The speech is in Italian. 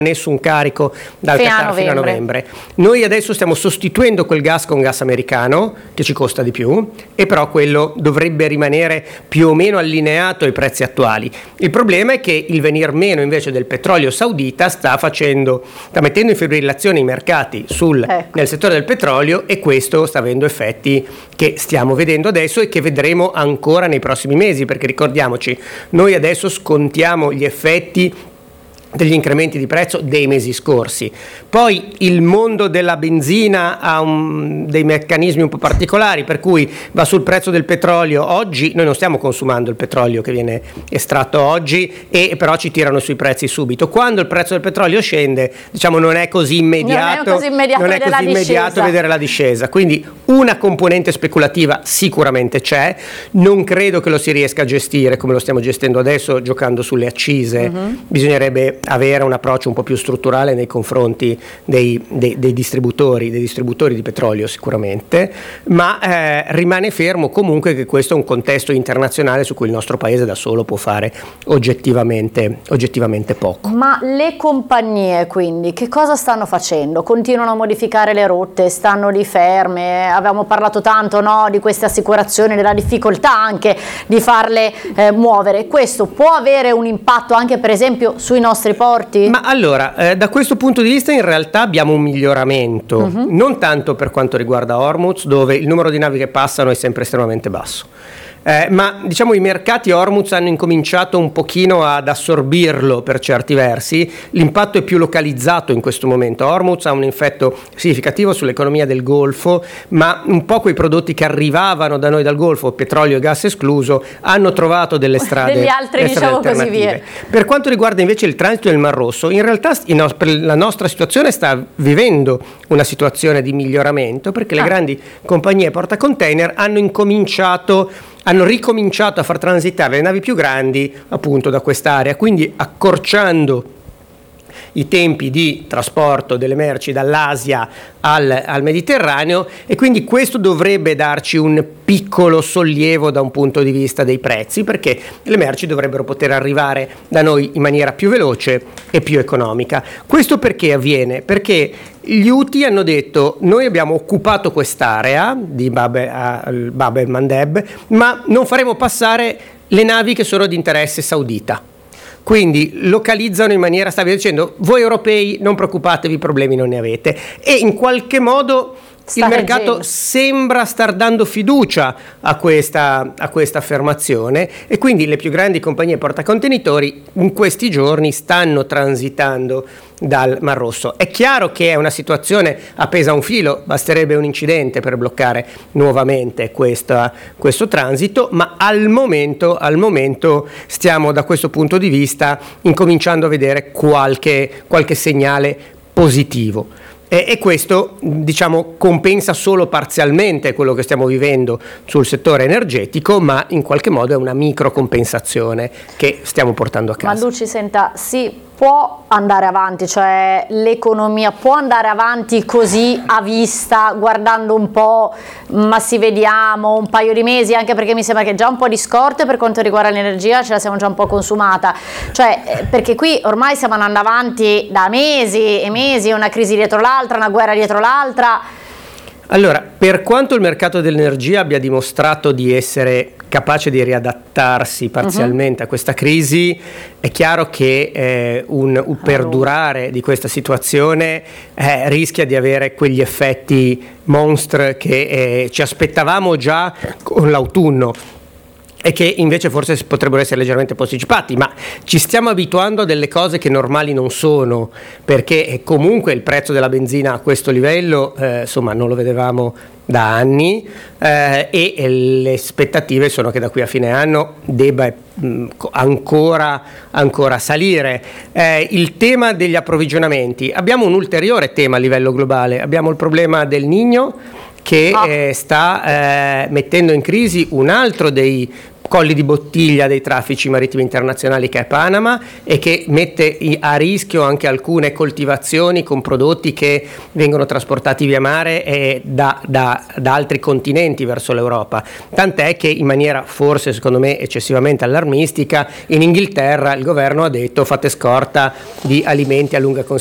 nessun carico dal Qatar fino a novembre. Noi adesso stiamo sostituendo quel gas con gas americano che ci costa di più, e però quello dovrebbe rimanere più o meno allineato ai prezzi attuali. Il problema è che il venir meno invece del petrolio saudita sta mettendo in fibrillazione i mercati nel settore del petrolio, e questo sta avendo effetti che stiamo vedendo adesso e che vedremo ancora nei prossimi mesi, perché ricordiamoci, noi adesso scontiamo gli effetti degli incrementi di prezzo dei mesi scorsi. Poi il mondo della benzina ha dei meccanismi un po' particolari, per cui va sul prezzo del petrolio. Oggi noi non stiamo consumando il petrolio che viene estratto oggi, e però ci tirano sui prezzi subito. Quando il prezzo del petrolio scende, diciamo, non è così immediato vedere la discesa. Quindi una componente speculativa sicuramente c'è, non credo che lo si riesca a gestire come lo stiamo gestendo adesso, giocando sulle accise. Bisognerebbe avere un approccio un po' più strutturale nei confronti dei distributori di petrolio sicuramente, ma rimane fermo comunque che questo è un contesto internazionale su cui il nostro paese da solo può fare oggettivamente poco. Ma le compagnie quindi che cosa stanno facendo? Continuano a modificare le rotte, stanno lì ferme? Abbiamo parlato tanto, no, di queste assicurazioni, della difficoltà anche di farle muovere. Questo può avere un impatto anche per esempio sui nostri porti? Ma allora, da questo punto di vista in realtà abbiamo un miglioramento, non tanto per quanto riguarda Hormuz, dove il numero di navi che passano è sempre estremamente basso. Ma diciamo i mercati Hormuz hanno incominciato un pochino ad assorbirlo per certi versi. L'impatto è più localizzato in questo momento. Hormuz ha un effetto significativo sull'economia del Golfo, ma un po' quei prodotti che arrivavano da noi dal Golfo, petrolio e gas escluso, hanno trovato delle strade, degli altri, diciamo così, via. Per quanto riguarda invece il transito del Mar Rosso, in realtà la nostra situazione sta vivendo una situazione di miglioramento, perché le grandi compagnie portacontainer hanno ricominciato a far transitare le navi più grandi appunto da quest'area, quindi accorciando i tempi di trasporto delle merci dall'Asia al Mediterraneo, e quindi questo dovrebbe darci un piccolo sollievo da un punto di vista dei prezzi, perché le merci dovrebbero poter arrivare da noi in maniera più veloce e più economica. Questo perché avviene? Perché gli Houthi hanno detto: noi abbiamo occupato quest'area di Bab el-Mandeb, ma non faremo passare le navi che sono di interesse saudita. Quindi localizzano in maniera stabile dicendo: voi europei non preoccupatevi, problemi non ne avete, e in qualche modo il mercato sembra star dando fiducia a questa affermazione, e quindi le più grandi compagnie portacontenitori in questi giorni stanno transitando dal Mar Rosso. È chiaro che è una situazione appesa a un filo, basterebbe un incidente per bloccare nuovamente questo transito, ma al momento stiamo da questo punto di vista incominciando a vedere qualche segnale positivo. E questo, diciamo, compensa solo parzialmente quello che stiamo vivendo sul settore energetico, ma in qualche modo è una microcompensazione che stiamo portando a casa. Manducci, senta, si può andare avanti, cioè l'economia può andare avanti così a vista, guardando un po', ma si vediamo un paio di mesi, anche perché mi sembra che già un po' di scorte per quanto riguarda l'energia ce la siamo già un po' consumata, cioè perché qui ormai stiamo andando avanti da mesi e mesi, una crisi dietro l'altra, una guerra dietro l'altra. Allora, per quanto il mercato dell'energia abbia dimostrato di essere capace di riadattarsi parzialmente a questa crisi, è chiaro che un perdurare di questa situazione rischia di avere quegli effetti monstre che ci aspettavamo già con l'autunno, e che invece forse potrebbero essere leggermente posticipati, ma ci stiamo abituando a delle cose che normali non sono, perché comunque il prezzo della benzina a questo livello insomma non lo vedevamo da anni, e le aspettative sono che da qui a fine anno debba ancora salire. Il tema degli approvvigionamenti, abbiamo un ulteriore tema a livello globale, abbiamo il problema del Niño che sta mettendo in crisi un altro dei colli di bottiglia dei traffici marittimi internazionali che è Panama, e che mette a rischio anche alcune coltivazioni con prodotti che vengono trasportati via mare e da altri continenti verso l'Europa, tant'è che in maniera forse secondo me eccessivamente allarmistica in Inghilterra il governo ha detto: fate scorta di alimenti a lunga